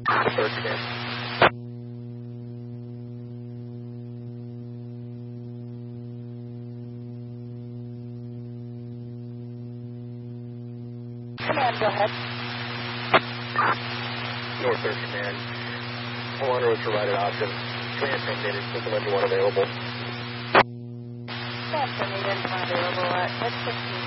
Third command. Command, go ahead. North Third Command. Alarm was provided option. Transfer needed. System engine 1 available. Transfer needed, unavailable at 6:15.